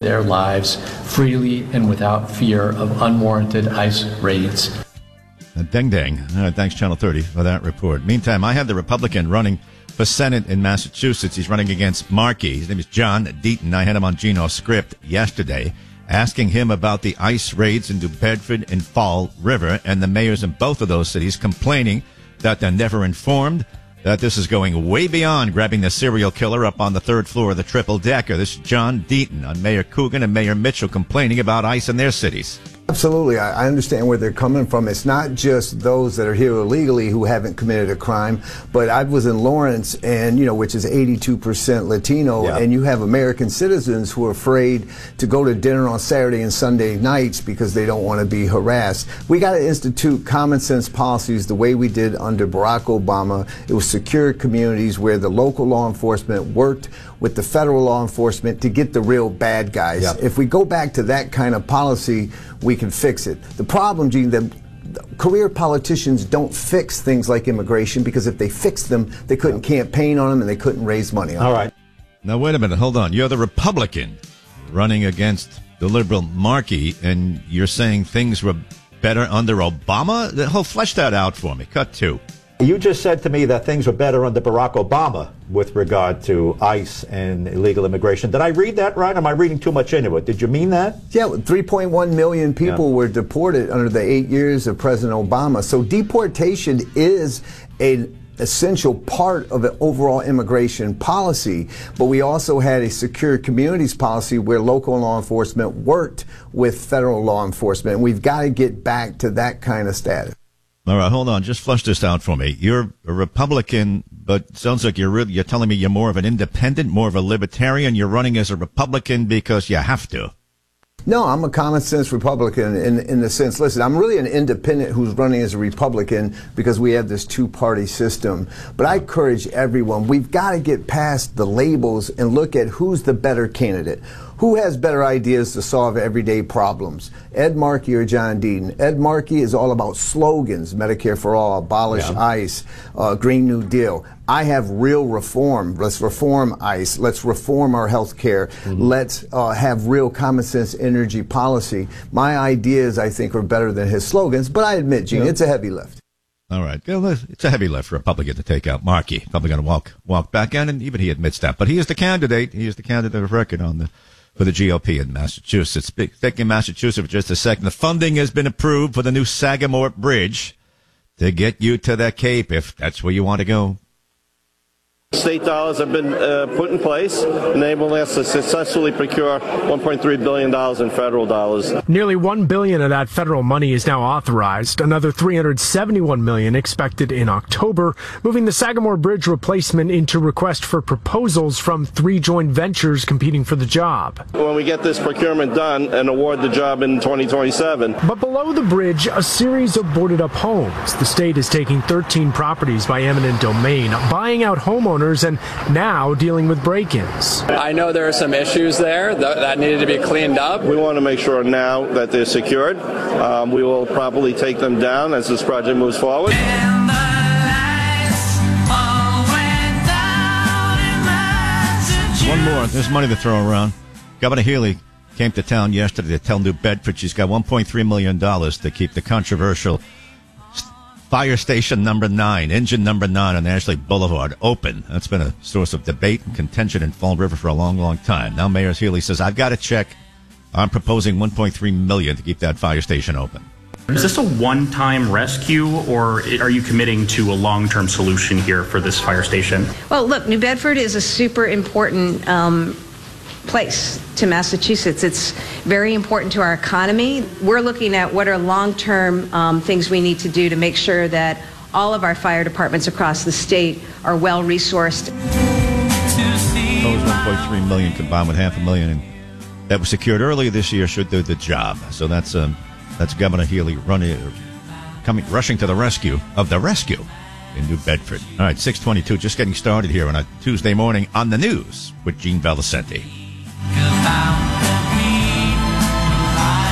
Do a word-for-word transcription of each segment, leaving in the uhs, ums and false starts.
their lives freely and without fear of unwarranted ICE raids. Ding, ding. All right, thanks, Channel thirty, for that report. Meantime, I have the Republican running for Senate in Massachusetts. He's running against Markey. His name is John Deaton. I had him on Gino's Script yesterday, asking him about the ICE raids in New Bedford and Fall River, and the mayors in both of those cities complaining that they're never informed, that this is going way beyond grabbing the serial killer up on the third floor of the triple-decker. This is John Deaton on Mayor Coogan and Mayor Mitchell complaining about ICE in their cities. Absolutely. I understand where they're coming from. It's not just those that are here illegally who haven't committed a crime, but I was in Lawrence, and you know, which is eighty-two percent Latino, yeah. And you have American citizens who are afraid to go to dinner on Saturday and Sunday nights because they don't want to be harassed. We got to institute common sense policies the way we did under Barack Obama. It was secure communities where the local law enforcement worked with the federal law enforcement to get the real bad guys. Yeah. If we go back to that kind of policy, we can fix it. The problem, Gene, that career politicians don't fix things like immigration, because if they fixed them, they couldn't campaign on them and they couldn't raise money on them. All right. Now, wait a minute. Hold on. You're the Republican running against the liberal Markey, and you're saying things were better under Obama? He'll flesh that out for me. Cut two. You just said to me that things were better under Barack Obama with regard to ICE and illegal immigration. Did I read that right? Am I reading too much into it? Did you mean that? Yeah, three point one million people yeah. were deported under the eight years of President Obama. So deportation is an essential part of the overall immigration policy. But we also had a secure communities policy where local law enforcement worked with federal law enforcement. And we've got to get back to that kind of status. All right, hold on. Just flush this out for me. You're a Republican, but sounds like you're really, you're telling me you're more of an independent, more of a libertarian. You're running as a Republican because you have to. No, I'm a common sense Republican in, in the sense, listen, I'm really an independent who's running as a Republican because we have this two-party system. But I encourage everyone, we've got to get past the labels and look at who's the better candidate. Who has better ideas to solve everyday problems? Ed Markey or John Deaton? Ed Markey is all about slogans, Medicare for all, abolish yeah. ICE, uh, Green New Deal. I have real reform. Let's reform ICE. Let's reform our health care. Mm-hmm. Let's uh, have real common sense energy policy. My ideas, I think, are better than his slogans, but I admit, Gene, yeah. it's a heavy lift. All right. It's a heavy lift for a Republican to take out Markey. Probably going to walk walk back in, and even he admits that. But he is the candidate. He is the candidate of record on the for the G O P in Massachusetts. Thinking Massachusetts for just a second. The funding has been approved for the new Sagamore Bridge to get you to the Cape, if that's where you want to go. State dollars have been uh, put in place, enabling us to successfully procure one point three billion dollars in federal dollars. Nearly one billion dollars of that federal money is now authorized. Another three hundred seventy-one million dollars expected in October, moving the Sagamore Bridge replacement into request for proposals from three joint ventures competing for the job. When we get this procurement done and award the job in twenty twenty-seven. But below the bridge, a series of boarded-up homes. The state is taking thirteen properties by eminent domain, buying out homeowners and now dealing with break-ins. I know there are some issues there that, that needed to be cleaned up. We want to make sure now that they're secured. Um, we will probably take them down as this project moves forward. One more. There's money to throw around. Governor Healy came to town yesterday to tell New Bedford she's got one point three million dollars to keep the controversial Fire Station Number nine, Engine Number nine on Ashley Boulevard open. That's been a source of debate and contention in Fall River for a long, long time. Now Mayor Healy says, I've got to check. I'm proposing one point three million dollars to keep that fire station open. Is this a one-time rescue, or are you committing to a long-term solution here for this fire station? Well, look, New Bedford is a super important um, place to Massachusetts. It's very important to our economy. We're looking at what are long-term um, things we need to do to make sure that all of our fire departments across the state are well-resourced. Those one point three million dollars combined with half a million and that was secured earlier this year should do the job. So that's um, that's Governor Healy running, coming, rushing to the rescue of the rescue in New Bedford. All right, six twenty-two, just getting started here on a Tuesday morning on the news with Gene Valicenti.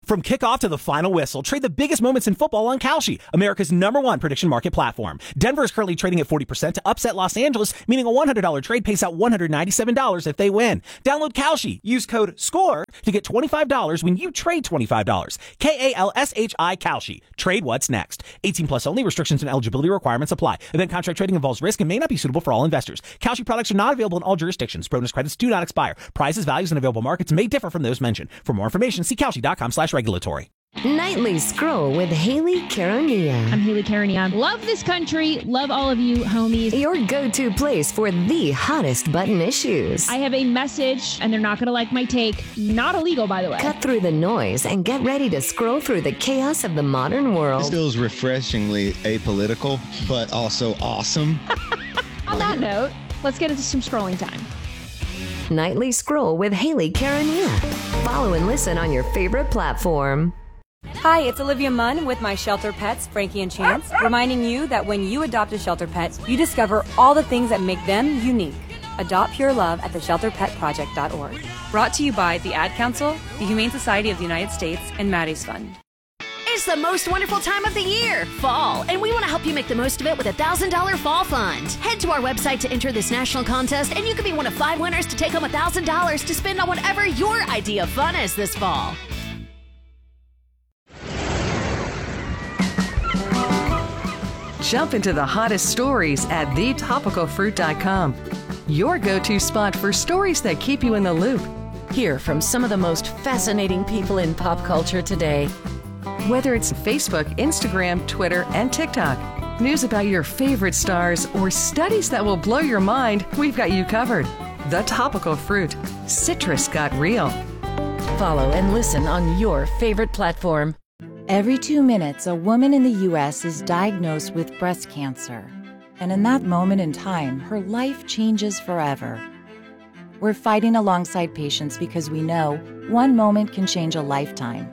From kickoff to the final whistle, trade the biggest moments in football on Kalshi, America's number one prediction market platform. Denver is currently trading at forty percent to upset Los Angeles, meaning a one hundred dollars trade pays out one hundred ninety-seven dollars if they win. Download Kalshi. Use code SCORE to get twenty-five dollars when you trade twenty-five dollars. K A L S H I Kalshi. Trade what's next. eighteen plus only. Restrictions and eligibility requirements apply. Event contract trading involves risk and may not be suitable for all investors. Kalshi products are not available in all jurisdictions. Bonus credits do not expire. Prices, values, and available markets may differ from those mentioned. For more information, see Kalshi.com slash regulatory. Nightly Scroll with Haley Caronia. I'm Haley Caronia. Love this country. Love all of you, homies. Your go-to place for the hottest button issues. I have a message, and they're not going to like my take. Not illegal, by the way. Cut through the noise and get ready to scroll through the chaos of the modern world. This feels refreshingly apolitical, but also awesome. On that note, let's get into some scrolling time. Nightly Scroll with Haley Caronia. Follow and listen on your favorite platform. Hi, it's Olivia Munn with my shelter pets, Frankie and Chance, reminding you that when you adopt a shelter pet, you discover all the things that make them unique. Adopt pure love at the shelter pet project dot org. Brought to you by the Ad Council, the Humane Society of the United States, and Maddie's Fund. It's the most wonderful time of the year, fall, and we want to help you make the most of it with a one thousand dollars Fall Fund. Head to our website to enter this national contest, and you could be one of five winners to take home one thousand dollars to spend on whatever your idea of fun is this fall. Jump into the hottest stories at the topical fruit dot com. Your go-to spot for stories that keep you in the loop. Hear from some of the most fascinating people in pop culture today. Whether it's Facebook, Instagram, Twitter, and TikTok, news about your favorite stars, or studies that will blow your mind, we've got you covered. The Topical Fruit. Citrus got real. Follow and listen on your favorite platform. Every two minutes, a woman in the U S is diagnosed with breast cancer. And in that moment in time, her life changes forever. We're fighting alongside patients because we know one moment can change a lifetime.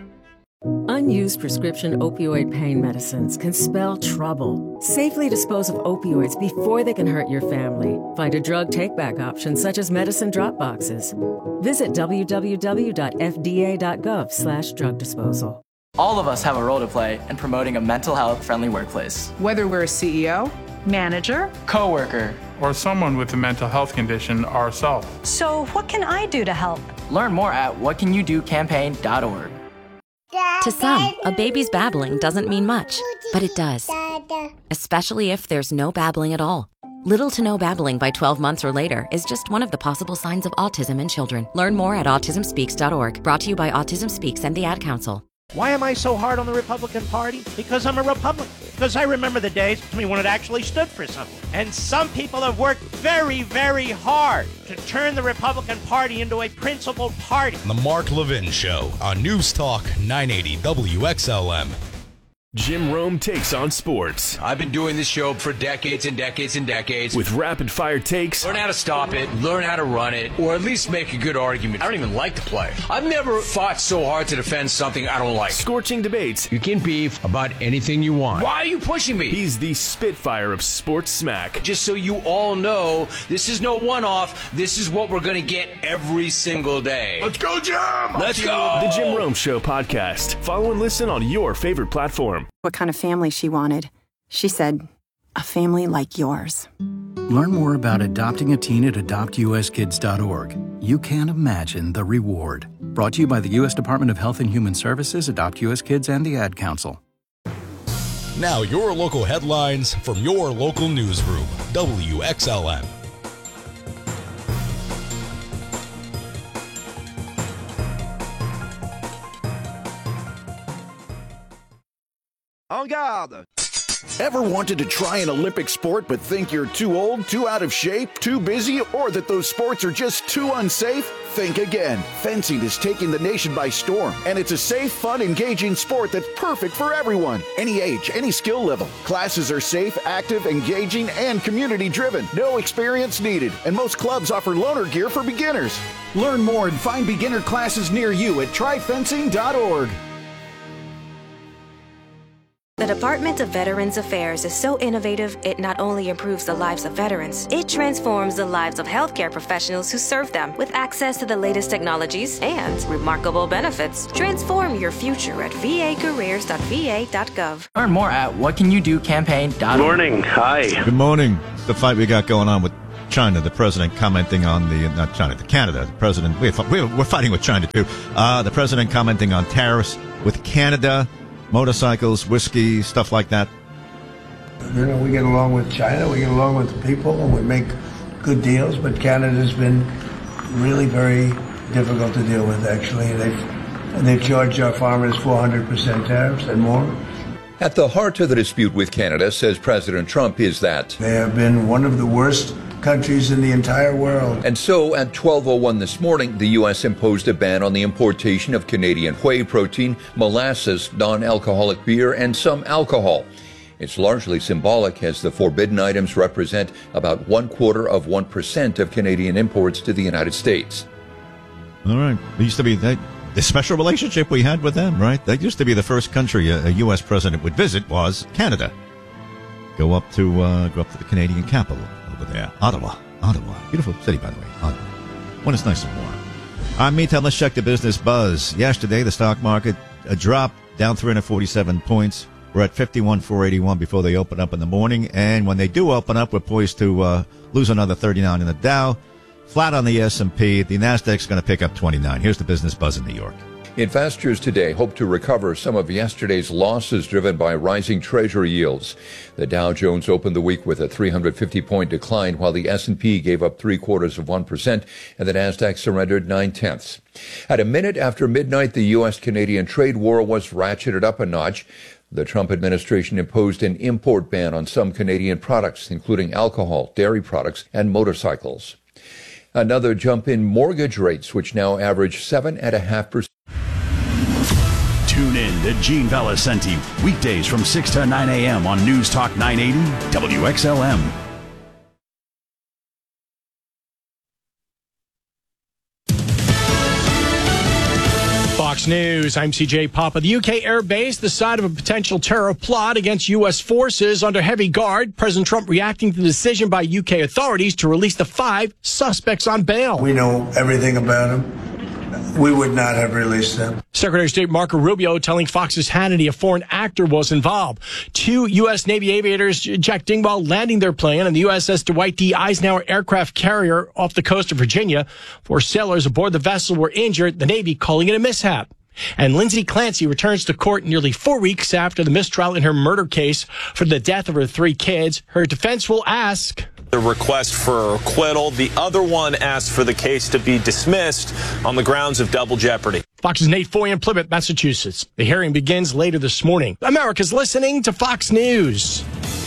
Unused prescription opioid pain medicines can spell trouble. Safely dispose of opioids before they can hurt your family. Find a drug take-back option such as medicine drop boxes. Visit w w w dot f d a dot gov slash drug disposal. All of us have a role to play in promoting a mental health friendly workplace. Whether we're a C E O, manager, coworker, or someone with a mental health condition ourselves. So what can I do to help? Learn more at what can you do campaign dot org. To some, a baby's babbling doesn't mean much, but it does. Especially if there's no babbling at all. Little to no babbling by twelve months or later is just one of the possible signs of autism in children. Learn more at autism speaks dot org. Brought to you by Autism Speaks and the Ad Council. Why am I so hard on the Republican Party? Because I'm a Republican. Because I remember the days when it actually stood for something. And some people have worked very, very hard to turn the Republican Party into a principled party. The Mark Levin Show on News Talk nine eighty W X L M. Jim Rome takes on sports. I've been doing this show for decades and decades and decades. With rapid-fire takes. Learn how to stop it, learn how to run it, or at least make a good argument. I don't even like the play. I've never fought so hard to defend something I don't like. Scorching debates. You can beef about anything you want. Why are you pushing me? He's the Spitfire of sports smack. Just so you all know, this is no one-off. This is what we're going to get every single day. Let's go, Jim! Let's go! The Jim Rome Show podcast. Follow and listen on your favorite platform. What kind of family she wanted. She said, a family like yours. Learn more about adopting a teen at adopt u s kids dot org. You can't imagine the reward. Brought to you by the U S Department of Health and Human Services, Adopt U S Kids, and the Ad Council. Now your local headlines from your local newsroom, W X L M. En garde! Ever wanted to try an Olympic sport but think you're too old, too out of shape, too busy, or that those sports are just too unsafe? Think again. Fencing is taking the nation by storm, and it's a safe, fun, engaging sport that's perfect for everyone. Any age, any skill level. Classes are safe, active, engaging, and community-driven. No experience needed, and most clubs offer loaner gear for beginners. Learn more and find beginner classes near you at try fencing dot org. The Department of Veterans Affairs is so innovative, it not only improves the lives of veterans, it transforms the lives of healthcare professionals who serve them with access to the latest technologies and remarkable benefits. Transform your future at v a careers dot v a dot gov. Learn more at what can you do campaign dot org. Good morning. Hi. Good morning. The fight we got going on with China, the president commenting on the, not China, the Canada, the president, we're, we're fighting with China too. Uh, the president commenting on tariffs with Canada, motorcycles, whiskey, stuff like that. You know, we get along with China, we get along with the people, and we make good deals, but Canada's been really very difficult to deal with, actually. They've, they've charged our farmers four hundred percent tariffs and more. At the heart of the dispute with Canada, says President Trump, is that they have been one of the worst countries in the entire world. And so at twelve oh one this morning, the U S imposed a ban on the importation of Canadian whey protein, molasses, non-alcoholic beer, and some alcohol. It's largely symbolic, as the forbidden items represent about one quarter of one percent of Canadian imports to the United States. All right. It used to be that, the special relationship we had with them, right? That used to be the first country a, a U S president would visit was Canada. Go up to uh, go up to the Canadian capital over there, Ottawa. Ottawa, beautiful city, by the way. Ottawa, when it's nice and warm. I'm Meantime. Let's check the business buzz. Yesterday, the stock market a drop down three hundred forty-seven points. We're at fifty-one four eighty-one before they open up in the morning, and when they do open up, we're poised to uh, lose another thirty-nine in the Dow. Flat on the S and P. The Nasdaq's going to pick up twenty-nine. Here's the business buzz in New York. Investors today hope to recover some of yesterday's losses driven by rising Treasury yields. The Dow Jones opened the week with a three hundred fifty point decline, while the S and P gave up three quarters of one percent, and the Nasdaq surrendered nine tenths. At a minute after midnight, the U S Canadian trade war was ratcheted up a notch. The Trump administration imposed an import ban on some Canadian products, including alcohol, dairy products, and motorcycles. Another jump in mortgage rates, which now average seven point five percent. Tune in to Gene Valicenti, weekdays from six to nine a.m. on News Talk nine eighty W X L M. Fox News, I'm C J Papa. The U K Air Base, the site of a potential terror plot against U S forces under heavy guard. President Trump reacting to the decision by U K authorities to release the five suspects on bail. We know everything about them. We would not have released them. Secretary of State Marco Rubio telling Fox's Hannity a foreign actor was involved. Two U S Navy aviators, Jack Dingwall, landing their plane on the U S S Dwight D. Eisenhower aircraft carrier off the coast of Virginia. Four sailors aboard the vessel were injured, the Navy calling it a mishap. And Lindsay Clancy returns to court nearly four weeks after the mistrial in her murder case for the death of her three kids. Her defense will ask... The request for acquittal. The other one asked for the case to be dismissed on the grounds of double jeopardy. Fox's Nate Foy in Plymouth, Massachusetts. The hearing begins later this morning. America's listening to Fox News.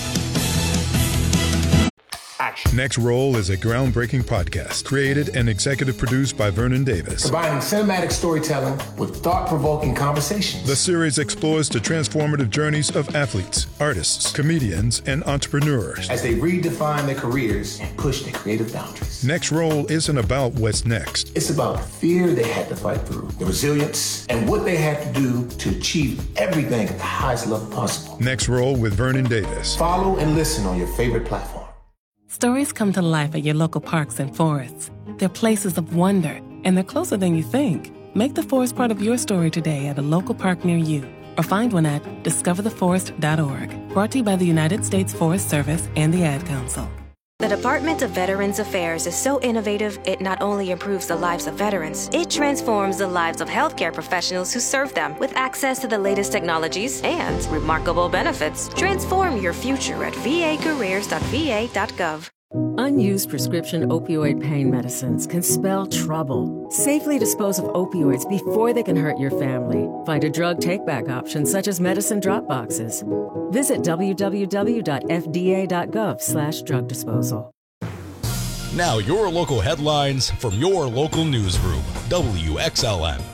Next Roll is a groundbreaking podcast created and executive produced by Vernon Davis. Combining cinematic storytelling with thought-provoking conversations. The series explores the transformative journeys of athletes, artists, comedians, and entrepreneurs as they redefine their careers and push their creative boundaries. Next Roll isn't about what's next. It's about the fear they had to fight through, the resilience, and what they had to do to achieve everything at the highest level possible. Next Roll with Vernon Davis. Follow and listen on your favorite platform. Stories come to life at your local parks and forests. They're places of wonder, and they're closer than you think. Make the forest part of your story today at a local park near you, or find one at discover the forest dot org. Brought to you by the United States Forest Service and the Ad Council. The Department of Veterans Affairs is so innovative, it not only improves the lives of veterans, it transforms the lives of healthcare professionals who serve them with access to the latest technologies and remarkable benefits. Transform your future at v a careers dot v a dot gov. Unused prescription opioid pain medicines can spell trouble. Safely dispose of opioids before they can hurt your family. Find a drug take-back option such as medicine drop boxes. Visit w w w dot f d a dot gov slash drug disposal. Now your local headlines from your local newsroom, W X L M.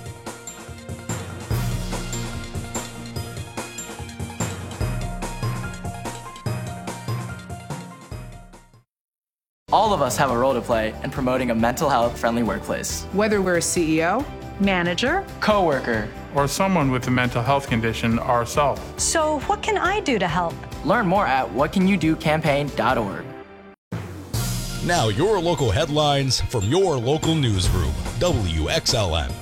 All of us have a role to play in promoting a mental health friendly workplace. Whether we're a C E O, manager, coworker, or someone with a mental health condition ourselves. So what can I do to help? Learn more at what can you do campaign dot org. Now your local headlines from your local newsroom, W X L N.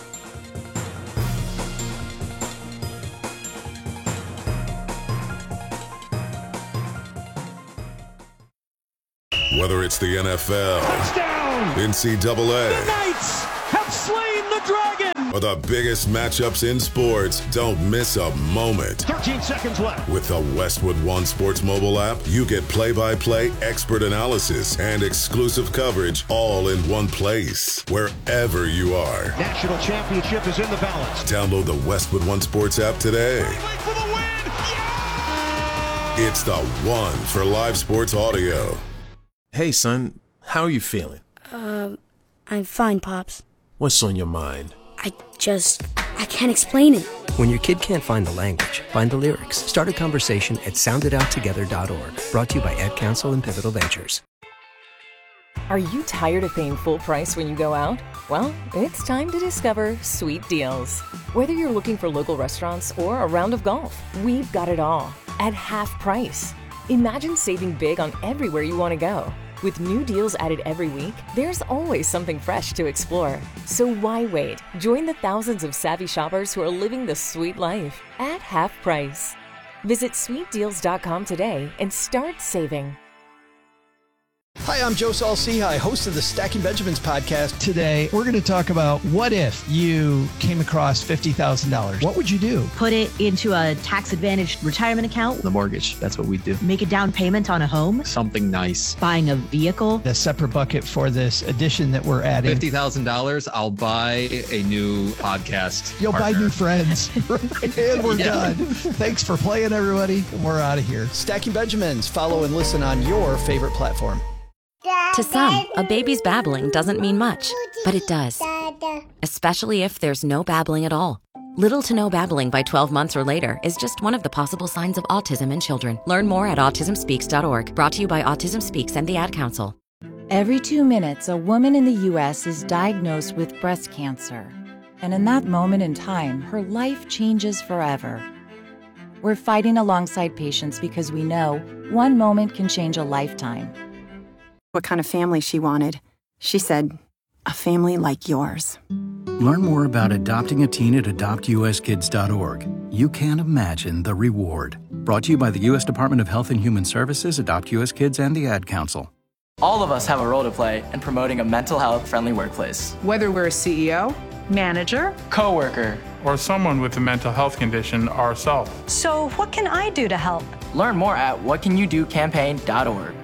Whether it's the N F L, touchdown, N C double A, the Knights have slain the dragon, or the biggest matchups in sports, don't miss a moment. thirteen seconds left. With the Westwood One Sports mobile app, you get play-by-play expert analysis and exclusive coverage all in one place, wherever you are. National championship is in the balance. Download the Westwood One Sports app today. For the win. Yeah! It's the one for live sports audio. Hey, son, how are you feeling? Uh, I'm fine, Pops. What's on your mind? I just, I can't explain it. When your kid can't find the language, find the lyrics. Start a conversation at sound it out together dot org. Brought to you by Ad Council and Pivotal Ventures. Are you tired of paying full price when you go out? Well, it's time to discover Sweet Deals. Whether you're looking for local restaurants or a round of golf, we've got it all at half price. Imagine saving big on everywhere you want to go. With new deals added every week, there's always something fresh to explore. So why wait? Join the thousands of savvy shoppers who are living the sweet life at half price. Visit sweet deals dot com today and start saving. Hi, I'm Joe Saul-Sehy, host of the Stacking Benjamins podcast. Today, we're going to talk about what if you came across fifty thousand dollars. What would you do? Put it into a tax-advantaged retirement account. The mortgage, that's what we do. Make a down payment on a home. Something nice. Buying a vehicle. A separate bucket for this addition that we're adding. fifty thousand dollars, I'll buy a new podcast You'll partner. buy new friends. And we're yeah. done. Thanks for playing, everybody. We're out of here. Stacking Benjamins. Follow and listen on your favorite platform. To some, a baby's babbling doesn't mean much, but it does. Especially if there's no babbling at all. Little to no babbling by twelve months or later is just one of the possible signs of autism in children. Learn more at autism speaks dot org. Brought to you by Autism Speaks and the Ad Council. Every two minutes, a woman in the U S is diagnosed with breast cancer. And in that moment in time, her life changes forever. We're fighting alongside patients because we know one moment can change a lifetime. What kind of family she wanted. She said, a family like yours. Learn more about adopting a teen at adopt U S kids dot org. You can't imagine the reward. Brought to you by the U S Department of Health and Human Services, Adopt U S Kids, and the Ad Council. All of us have a role to play in promoting a mental health friendly workplace. Whether we're a C E O, manager, coworker, or someone with a mental health condition ourselves. So what can I do to help? Learn more at what can you do campaign dot org.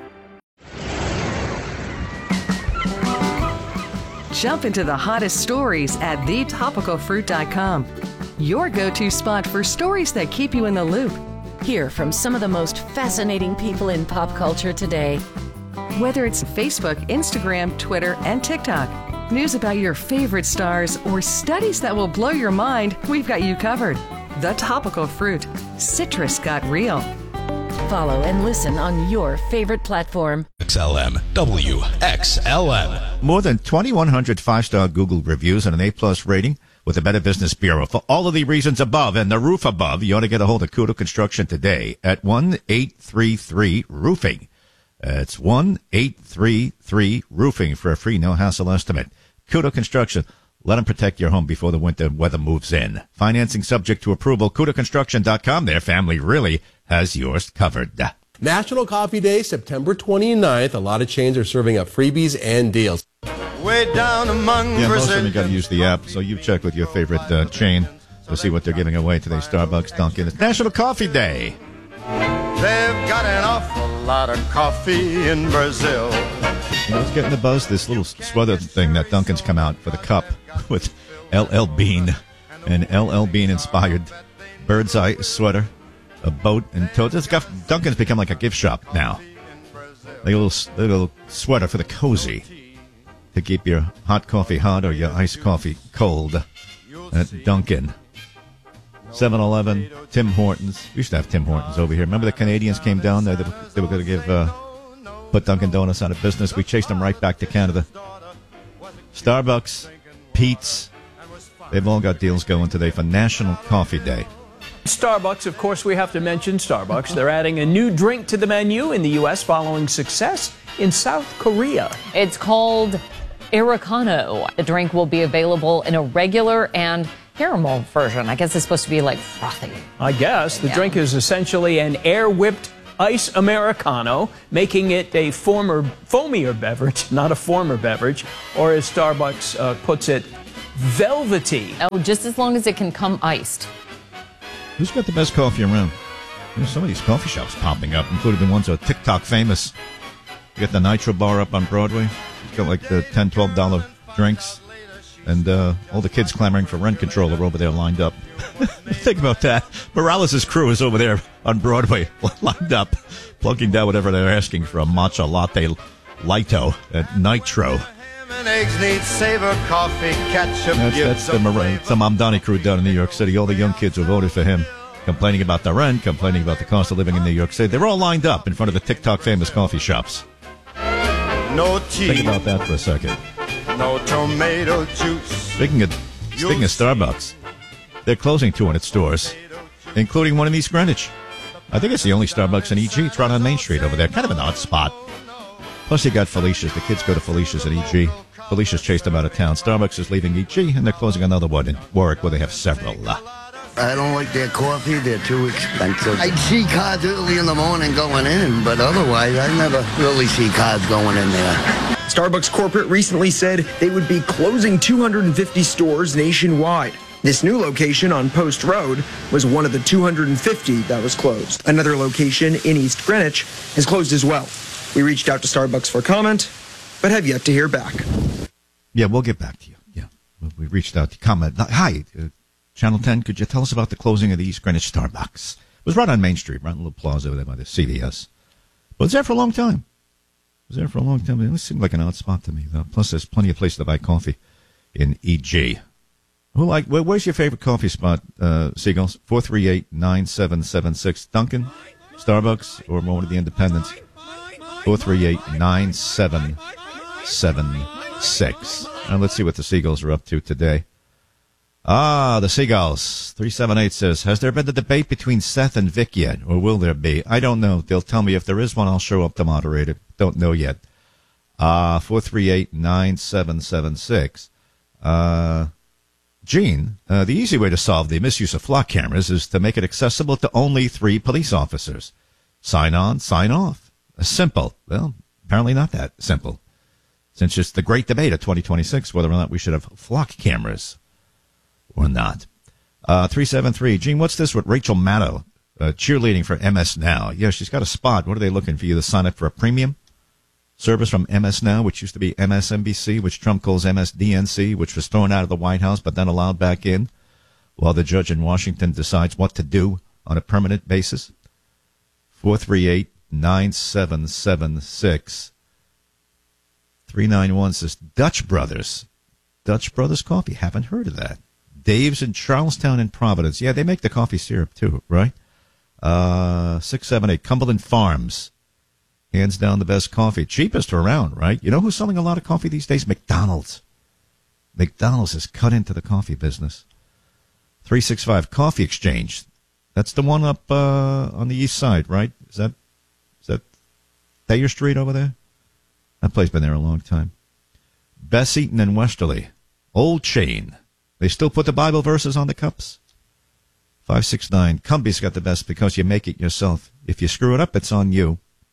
Jump into the hottest stories at the topical fruit dot com. Your go-to spot for stories that keep you in the loop. Hear from some of the most fascinating people in pop culture today. Whether it's Facebook, Instagram, Twitter, and TikTok, news about your favorite stars, or studies that will blow your mind, we've got you covered. The Topical Fruit. Citrus got real. Follow and listen on your favorite platform. X L M, W X L M. More than twenty-one hundred five-star Google reviews and an A-plus rating with the Better Business Bureau. For all of the reasons above and the roof above, you ought to get a hold of Kudo Construction today at one eight three three roofing. That's one eight three three roofing for a free no-hassle estimate. Kudo Construction. Let them protect your home before the winter weather moves in. Financing subject to approval. Kudo Construction dot com. Their family really has yours covered. National Coffee Day, September twenty-ninth. A lot of chains are serving up freebies and deals. Way down among Yeah, most of them you got to use the app, so you check with your favorite uh, chain to see what they're giving away today. Starbucks, Dunkin'. It's National Coffee Day. They've got an awful lot of coffee in Brazil. You know what's getting the buzz? This little sweater thing that Dunkin's come out for the cup with L L Bean, an L L Bean inspired bird's eye sweater, a boat, and toads. It's got, Dunkin's become like a gift shop now. Like a little, little sweater for the cozy to keep your hot coffee hot or your iced coffee cold at Dunkin'. seven eleven, Tim Hortons. We used to have Tim Hortons over here. Remember the Canadians came down there? They were, they were going to give uh, put Dunkin' Donuts out of business. We chased them right back to Canada. Starbucks, Pete's, They've all got deals going today for National Coffee Day. Starbucks, of course, we have to mention Starbucks. They're adding a new drink to the menu in the U S following success in South Korea. It's called Americano. The drink will be available in a regular and caramel version. I guess it's supposed to be like frothy. I guess. The yeah. drink is essentially an air-whipped ice Americano, making it a former foamier beverage, not a former beverage, or as Starbucks uh, puts it, velvety. Oh, just as long as it can come iced. Who's got the best coffee around? There's some of these coffee shops popping up, including the ones that are TikTok famous. You got the Nitro Bar up on Broadway. It's got like the ten dollars, twelve dollars drinks. And uh, all the kids clamoring for rent control are over there lined up. Think about that. Morales' crew is over there on Broadway lined up, plugging down whatever they're asking for a matcha latte Lito at Nitro. Ham and eggs need savor, coffee, ketchup. That's, that's the, Mar- the Mamdani crew down in New York City. All the young kids who voted for him, complaining about the rent, complaining about the cost of living in New York City. They're all lined up in front of the TikTok famous coffee shops. No tea. Think about that for a second. No tomato juice. Speaking of, speaking of Starbucks, they're closing two hundred stores, including one in East Greenwich. I think it's the only Starbucks in E G. It's right on Main Street over there. Kind of an odd spot. Plus, you got Felicia's. The kids go to Felicia's at E G. Felicia's chased them out of town. Starbucks is leaving E G, and they're closing another one in Warwick, where they have several. I don't like their coffee. They're too expensive. I see cars early in the morning going in, but otherwise, I never really see cars going in there. Starbucks corporate recently said they would be closing two hundred fifty stores nationwide. This new location on Post Road was one of the two hundred fifty that was closed. Another location in East Greenwich has closed as well. We reached out to Starbucks for comment, but have yet to hear back. Yeah, we'll get back to you. Yeah, we reached out to comment. Hi, uh, Channel ten, could you tell us about the closing of the East Greenwich Starbucks? It was right on Main Street, right in a little plaza over there by the C V S. But it was there for a long time. It was there for a long time. It seemed like an odd spot to me, though. Plus, there's plenty of places to buy coffee in E G. Who like? Where, where's your favorite coffee spot, uh, Seagulls? four three eight, nine seven seven six. Dunkin', Starbucks, or one of the independents? four three eight, nine seven seven six. And let's see what the Seagulls are up to today. Ah, the Seagulls. three seven eight says, has there been a debate between Seth and Vic yet? Or will there be? I don't know. They'll tell me if there is one. I'll show up to moderate it. Don't know yet. Uh, four three eight, nine seven seven six. Uh, Gene, uh, the easy way to solve the misuse of flock cameras is to make it accessible to only three police officers. Sign on, sign off. Simple. Well, apparently not that simple. Since it's the great debate of twenty twenty-six, whether or not we should have flock cameras or not. Uh, three seven three. Gene, what's this with Rachel Maddow uh, cheerleading for M S Now? Yeah, she's got a spot. What are they looking for you to sign up for a premium service from M S Now, which used to be M S N B C, which Trump calls M S D N C, which was thrown out of the White House but then allowed back in while the judge in Washington decides what to do on a permanent basis? four three eight, nine seven seven six. three nine one says, Dutch Brothers. Dutch Brothers Coffee. Haven't heard of that. Dave's in Charlestown and Providence. Yeah, they make the coffee syrup too, right? Uh, six seven eight. Cumberland Farms. Hands down the best coffee. Cheapest around, right? You know who's selling a lot of coffee these days? McDonald's. McDonald's has cut into the coffee business. three six five. Coffee Exchange. That's the one up uh, on the east side, right? Is that is that Thayer Street over there? That place been there a long time. Bess Eaton and Westerly. Old chain. They still put the Bible verses on the cups. five six nine. Cumby's got the best because you make it yourself. If you screw it up, it's on you.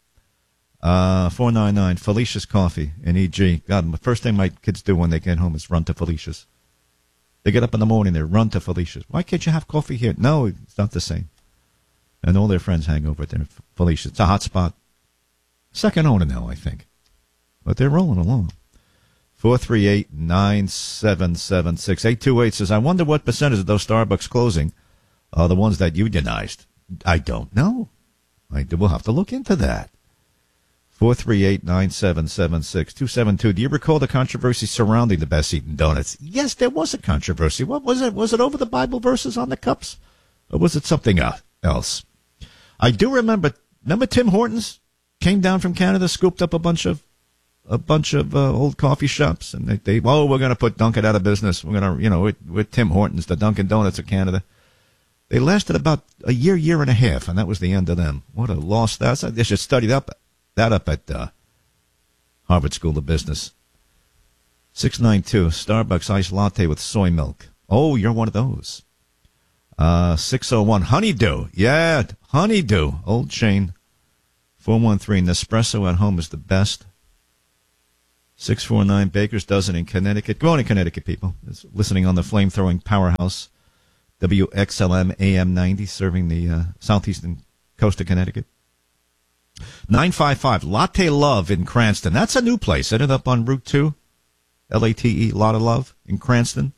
Uh, four nine nine. Felicia's Coffee in E G. God, the first thing my kids do when they get home is run to Felicia's. They get up in the morning, they run to Felicia's. Why can't you have coffee here? No, it's not the same. And all their friends hang over there. Felicia's. It's a hot spot. Second owner now, I think. But they're rolling along. four three eight, nine seven seven six. eight two eight says, I wonder what percentage of those Starbucks closing are the ones that unionized. I don't know. I do, we'll have to look into that. four three eight, nine seven seven six. two seven two. Do you recall the controversy surrounding the Best Eaten Donuts? Yes, there was a controversy. What was it? Was it over the Bible verses on the cups? Or was it something else? I do remember, remember Tim Hortons came down from Canada, scooped up a bunch of a bunch of uh, old coffee shops, and they, they oh, we're going to put Dunkin' out of business. We're going to, you know, with, with Tim Hortons, the Dunkin' Donuts of Canada. They lasted about a year, year and a half, and that was the end of them. What a loss that's. They should study up, that up at uh, Harvard School of Business. six ninety-two, Starbucks iced latte with soy milk. Oh, you're one of those. Uh, six oh one, Honeydew. Yeah, Honeydew. Old chain. four one three, Nespresso at home is the best. six four nine, Baker's Dozen in Connecticut. Good morning, Connecticut people. It's listening on the flame-throwing powerhouse, W X L M A M ninety, serving the uh, southeastern coast of Connecticut. nine five five, Latte Love in Cranston. That's a new place. Ended up on Route two. L A T E, Lot of Love in Cranston.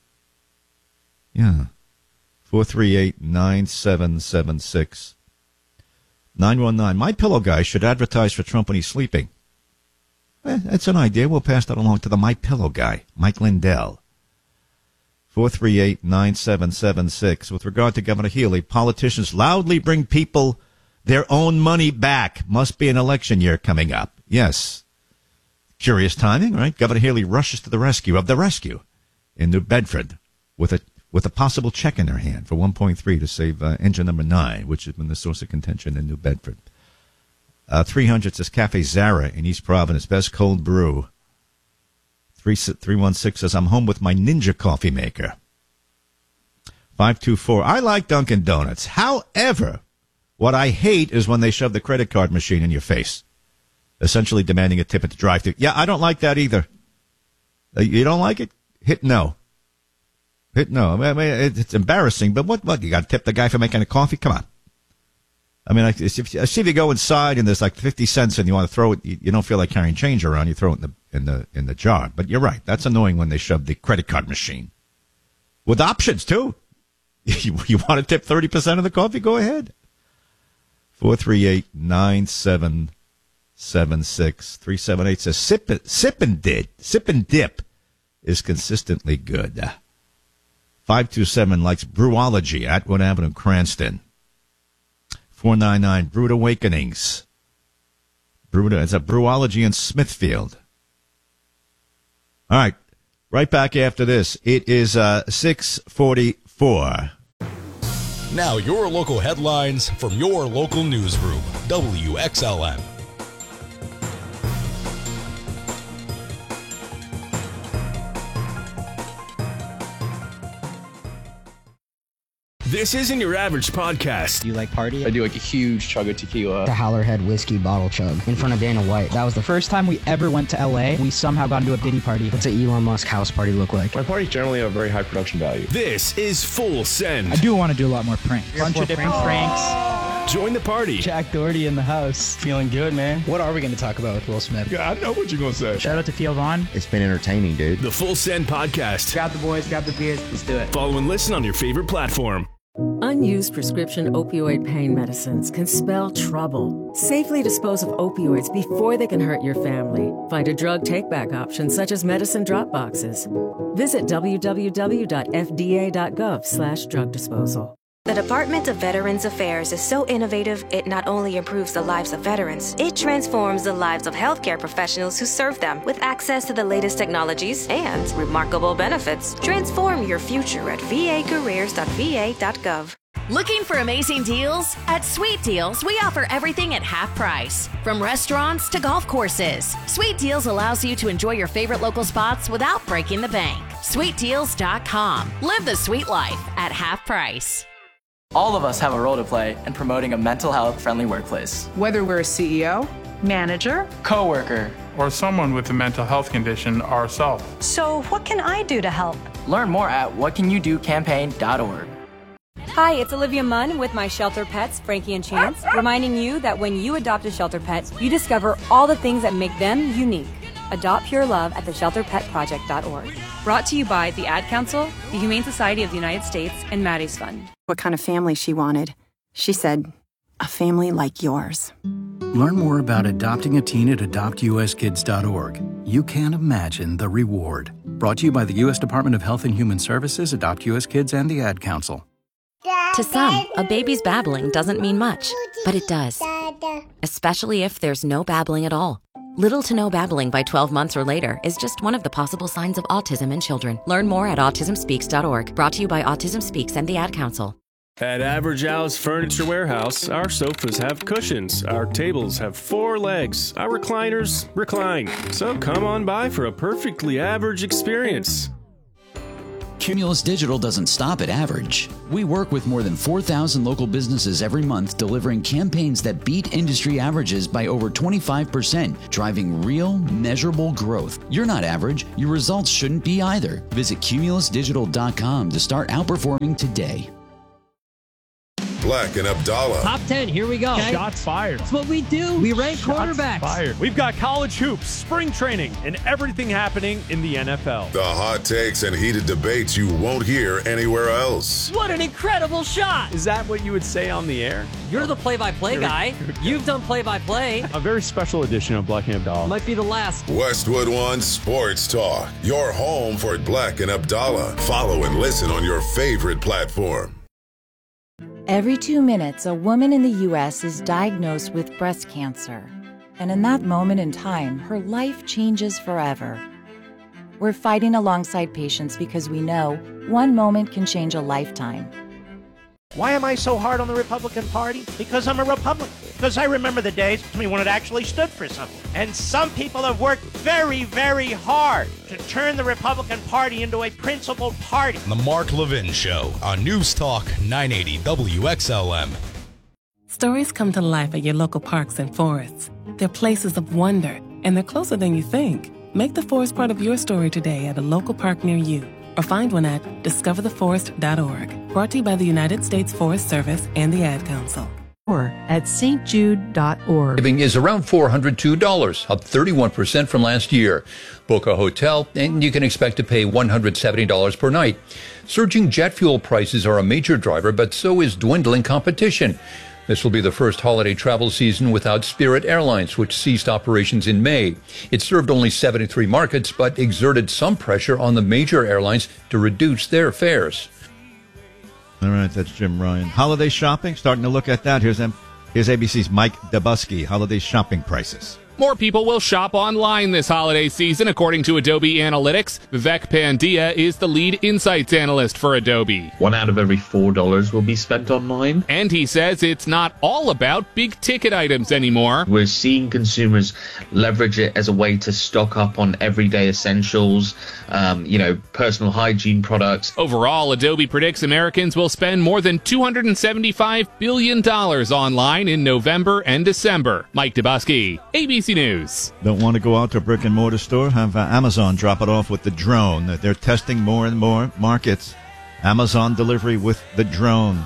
Yeah. four three eight, nine seven seven six. nine one nine, My Pillow guy should advertise for Trump when he's sleeping. Eh, that's an idea. We'll pass that along to the My Pillow guy, Mike Lindell. four three eight, nine seven seven six. With regard to Governor Healy, politicians loudly bring people their own money back. Must be an election year coming up. Yes. Curious timing, right? Governor Healy rushes to the rescue of the rescue in New Bedford with a with a possible check in her hand for one point three to save uh, engine number nine, which has been the source of contention in New Bedford. Uh, three hundred says Cafe Zara in East Providence, best cold brew. three one six says, I'm home with my Ninja coffee maker. five two four, I like Dunkin' Donuts. However, what I hate is when they shove the credit card machine in your face, essentially demanding a tip at the drive-thru. Yeah, I don't like that either. Uh, you don't like it? Hit no. Hit no. I mean, it's embarrassing, but what? What? You got to tip the guy for making a coffee? Come on. I mean, I see if you go inside and there's like fifty cents and you want to throw it, you, you don't feel like carrying change around. You throw it in the in the in the jar. But you're right. That's annoying when they shove the credit card machine with options too. You, you want to tip thirty percent of the coffee? Go ahead. Four three eight nine seven seven six three seven eight says sip sip and dip sip and dip is consistently good. Five two seven likes Brewology, Atwood Avenue, Cranston. Four nine nine Brewed Awakenings. Brewed, it's a Brewology in Smithfield. All right, right back after this. It is uh, six forty four. Now your local headlines from your local newsroom, W X L M. This isn't your average podcast. Do you like party? I do like a huge chug of tequila. The Howlerhead whiskey bottle chug in front of Dana White. That was the first time we ever went to L A. We somehow got into a Diddy party. What's an Elon Musk house party look like? My parties generally have very high production value. This is Full Send. I do want to do a lot more pranks. A bunch of different pranks. pranks. Join the party. Jack Doherty in the house. Feeling good, man. What are we going to talk about with Will Smith? Yeah, I know what you're going to say. Shout out to Theo Vaughn. It's been entertaining, dude. The Full Send podcast. Grab the boys, grab the beers. Let's do it. Follow and listen on your favorite platform. Unused prescription opioid pain medicines can spell trouble. Safely dispose of opioids before they can hurt your family. Find a drug take-back option such as medicine drop boxes. Visit w w w dot f d a dot gov slash drug disposal. The Department of Veterans Affairs is so innovative, it not only improves the lives of veterans, it transforms the lives of healthcare professionals who serve them. With access to the latest technologies and remarkable benefits, transform your future at v a careers dot v a dot gov. Looking for amazing deals? At Sweet Deals, we offer everything at half price. From restaurants to golf courses, Sweet Deals allows you to enjoy your favorite local spots without breaking the bank. sweet deals dot com. Live the sweet life at half price. All of us have a role to play in promoting a mental health friendly workplace. Whether we're a C E O, manager, coworker, or someone with a mental health condition ourselves. So what can I do to help? Learn more at what can you do campaign dot org. Hi, it's Olivia Munn with my shelter pets, Frankie and Chance, reminding you that when you adopt a shelter pet, you discover all the things that make them unique. Adopt Pure Love at the shelter pet project dot org. Brought to you by the Ad Council, the Humane Society of the United States, and Maddie's Fund. What kind of family she wanted. She said, a family like yours. Learn more about adopting a teen at adopt u s kids dot org. You can't imagine the reward. Brought to you by the U S Department of Health and Human Services, Adopt U S Kids, and the Ad Council. To some, a baby's babbling doesn't mean much, but it does. Especially if there's no babbling at all. Little to no babbling by twelve months or later is just one of the possible signs of autism in children. Learn more at autism speaks dot org. Brought to you by Autism Speaks and the Ad Council. At Average Al's Furniture Warehouse, our sofas have cushions, our tables have four legs, our recliners recline. So come on by for a perfectly average experience. Cumulus Digital doesn't stop at average. We work with more than four thousand local businesses every month, delivering campaigns that beat industry averages by over twenty-five percent, driving real, measurable growth. You're not average. Your results shouldn't be either. Visit cumulus digital dot com to start outperforming today. Black and Abdallah. Top ten, here we go. Okay. Shots fired. That's what we do. We rank Shots quarterbacks. Fired. We've got college hoops, spring training, and everything happening in the N F L. The hot takes and heated debates you won't hear anywhere else. What an incredible shot. Is that what you would say on the air? You're the play-by-play guy. You've done play-by-play. A very special edition of Black and Abdallah. Might be the last. Westwood One Sports Talk. Your home for Black and Abdallah. Follow and listen on your favorite platform. Every two minutes, a woman in the U S is diagnosed with breast cancer. And in that moment in time, her life changes forever. We're fighting alongside patients because we know one moment can change a lifetime. Why am I so hard on the Republican Party? Because I'm a Republican. Because I remember the days when it actually stood for something. And some people have worked very, very hard to turn the Republican Party into a principled party. The Mark Levin Show on News Talk nine eighty W X L M. Stories come to life at your local parks and forests. They're places of wonder, and they're closer than you think. Make the forest part of your story today at a local park near you, or find one at discover the forest dot org. Brought to you by the United States Forest Service and the Ad Council. Or at st jude dot org. Giving is around four hundred two dollars, up thirty-one percent from last year. Book a hotel, and you can expect to pay one hundred seventy dollars per night. Surging jet fuel prices are a major driver, but so is dwindling competition. This will be the first holiday travel season without Spirit Airlines, which ceased operations in May. It served only seventy-three markets, but exerted some pressure on the major airlines to reduce their fares. All right, that's Jim Ryan. Holiday shopping, starting to look at that. Here's, M- here's A B C's Mike Dabusky, holiday shopping prices. More people will shop online this holiday season, according to Adobe Analytics. Vivek Pandya is the lead insights analyst for Adobe. One out of every four dollars will be spent online. And he says it's not all about big-ticket items anymore. We're seeing consumers leverage it as a way to stock up on everyday essentials, um, you know, personal hygiene products. Overall, Adobe predicts Americans will spend more than two hundred seventy-five billion dollars online in November and December. Mike Dabusky, A B C News. Don't want to go out to a brick and mortar store? Have uh, Amazon drop it off with the drone. They're testing more and more markets. Amazon delivery with the drone.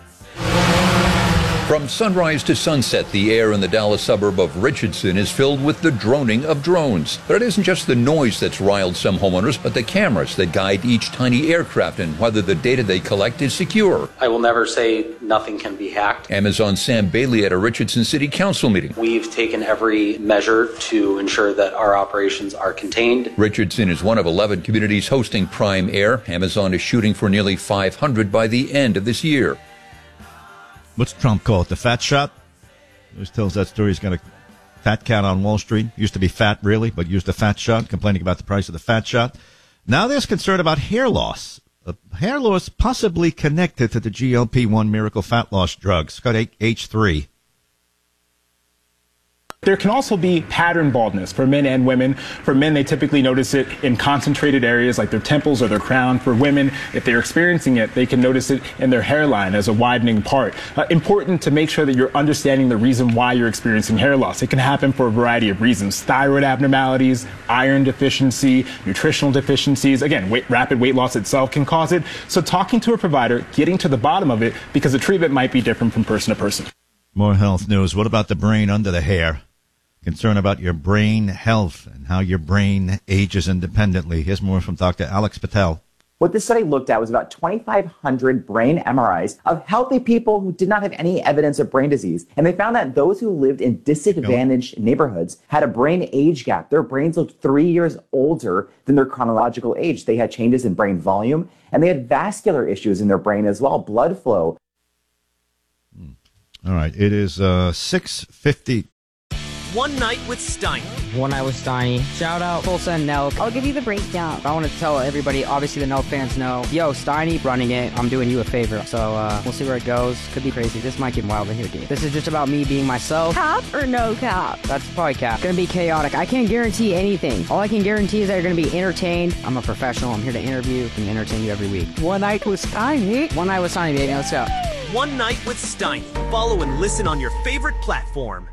From sunrise to sunset, the air in the Dallas suburb of Richardson is filled with the droning of drones. But it isn't just the noise that's riled some homeowners, but the cameras that guide each tiny aircraft and whether the data they collect is secure. I will never say nothing can be hacked. Amazon's Sam Bailey at a Richardson City Council meeting. We've taken every measure to ensure that our operations are contained. Richardson is one of eleven communities hosting Prime Air. Amazon is shooting for nearly five hundred by the end of this year. What's Trump call it? The fat shot? Always tells that story. He's got a fat cat on Wall Street. Used to be fat, really, but used a fat shot, complaining about the price of the fat shot. Now there's concern about hair loss. Uh, hair loss possibly connected to the G L P one miracle fat loss drugs. It's got H three. There can also be pattern baldness for men and women. For men, they typically notice it in concentrated areas like their temples or their crown. For women, if they're experiencing it, they can notice it in their hairline as a widening part. Uh, important to make sure that you're understanding the reason why you're experiencing hair loss. It can happen for a variety of reasons. Thyroid abnormalities, iron deficiency, nutritional deficiencies. Again, weight, rapid weight loss itself can cause it. So talking to a provider, getting to the bottom of it, because the treatment might be different from person to person. More health news. What about the brain under the hair? Concern about your brain health and how your brain ages independently. Here's more from Doctor Alex Patel. What this study looked at was about twenty-five hundred brain M R Is of healthy people who did not have any evidence of brain disease. And they found that those who lived in disadvantaged neighborhoods had a brain age gap. Their brains looked three years older than their chronological age. They had changes in brain volume, and they had vascular issues in their brain as well, blood flow. All right, it is uh, six fifty. One Night with Steiny. One Night with Steiny. Shout out Tulsa and Nelk. I'll give you the breakdown. I want to tell everybody, obviously the Nelk fans know, yo, Steiny running it. I'm doing you a favor. So uh, we'll see where it goes. Could be crazy. This might get wild in here, dude. This is just about me being myself. Cap or no cap? That's probably cap. Gonna be chaotic. I can't guarantee anything. All I can guarantee is that you're gonna be entertained. I'm a professional. I'm here to interview and entertain you every week. One Night with Steiny. One Night with Steiny, baby. Let's go. One Night with Steiny. Follow and listen on your favorite platform.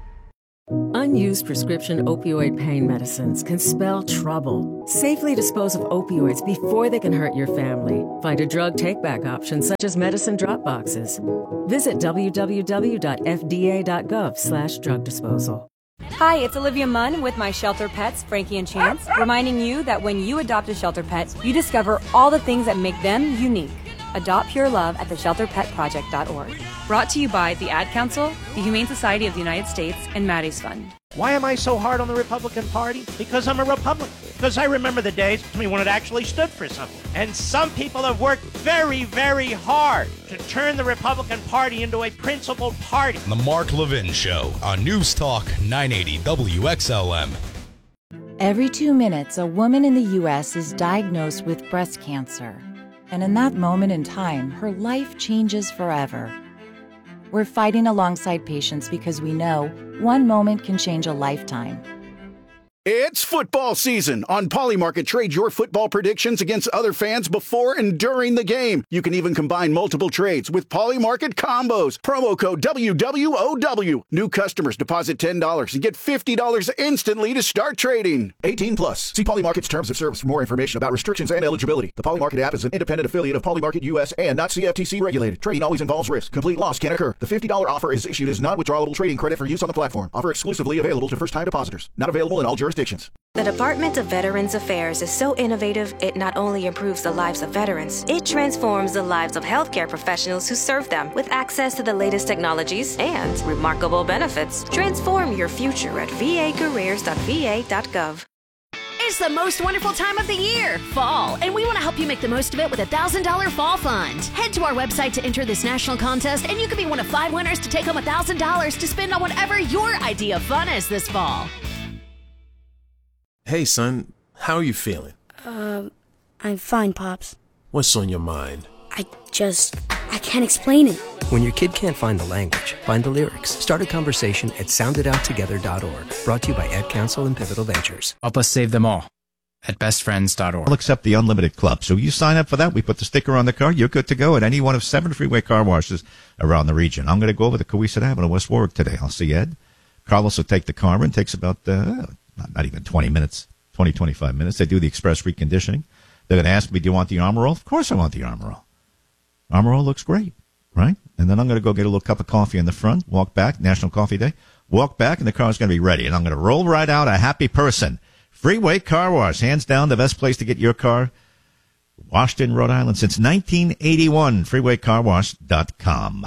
Unused prescription opioid pain medicines can spell trouble. Safely dispose of opioids before they can hurt your family. Find a drug take-back option such as medicine drop boxes. Visit w w w dot f d a dot gov slash drug disposal. Hi, it's Olivia Munn with my shelter pets, Frankie and Chance, reminding you that when you adopt a shelter pet, you discover all the things that make them unique. Adopt pure love at the shelter pet project dot org. Brought to you by the Ad Council, the Humane Society of the United States, and Maddie's Fund. Why am I so hard on the Republican Party? Because I'm a Republican. Because I remember the days when it actually stood for something. And some people have worked very, very hard to turn the Republican Party into a principled party. The Mark Levin Show on News Talk nine eighty W X L M. Every two minutes, a woman in the U S is diagnosed with breast cancer. And in that moment in time, her life changes forever. We're fighting alongside patients because we know one moment can change a lifetime. It's football season. On Polymarket, trade your football predictions against other fans before and during the game. You can even combine multiple trades with Polymarket combos. Promo code W W O W. New customers deposit ten dollars and get fifty dollars instantly to start trading. eighteen plus. See Polymarket's terms of service for more information about restrictions and eligibility. The Polymarket app is an independent affiliate of Polymarket U S and not C F T C regulated. Trading always involves risk. Complete loss can occur. The fifty dollars offer is issued as non-withdrawable trading credit for use on the platform. Offer exclusively available to first-time depositors. Not available in all jurisdictions. The Department of Veterans Affairs is so innovative, it not only improves the lives of veterans, it transforms the lives of healthcare professionals who serve them with access to the latest technologies and remarkable benefits. Transform your future at v a careers dot v a dot gov. It's the most wonderful time of the year, fall, and we want to help you make the most of it with a one thousand dollars Fall Fund. Head to our website to enter this national contest, and you could be one of five winners to take home one thousand dollars to spend on whatever your idea of fun is this fall. Hey, son, how are you feeling? Uh, I'm fine, Pops. What's on your mind? I just, I can't explain it. When your kid can't find the language, find the lyrics. Start a conversation at sound it out together dot org. Brought to you by Ad Council and Pivotal Ventures. Help us save them all at best friends dot org. We'll accept the Unlimited Club. So you sign up for that. We put the sticker on the car. You're good to go at any one of seven freeway car washes around the region. I'm going to go over to Cowesett Avenue, West Warwick today. I'll see Ed. Carlos will take the car and takes about, uh, not, not even twenty minutes. twenty, twenty-five minutes. They do the express reconditioning. They're going to ask me, do you want the Armor All? Of course I want the Armor All. Armor All looks great, right? And then I'm going to go get a little cup of coffee in the front, walk back, National Coffee Day, walk back, and the car's going to be ready. And I'm going to roll right out a happy person. Freeway Car Wash, hands down the best place to get your car washed in Rhode Island since nineteen eighty-one. freeway car wash dot com.